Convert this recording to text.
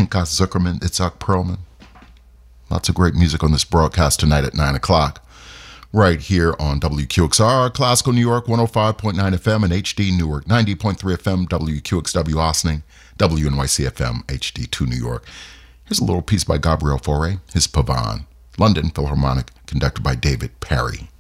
Pinchas Zuckerman, Itzhak Perlman. Lots of great music on this broadcast tonight at 9 o'clock. Right here on WQXR, Classical New York, 105.9 FM, and HD Newark, 90.3 FM, WQXW Ossining, WNYC FM, HD2 New York. Here's a little piece by Gabriel Fauré, his Pavane, London Philharmonic, conducted by David Parry.